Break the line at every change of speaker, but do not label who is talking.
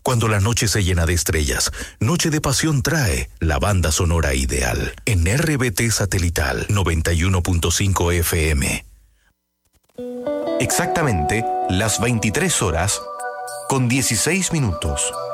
Cuando la noche se llena de estrellas, Noche de Pasión trae la banda sonora ideal en RBT Satelital 91.5 FM.
Exactamente las 23 horas con 16 minutos.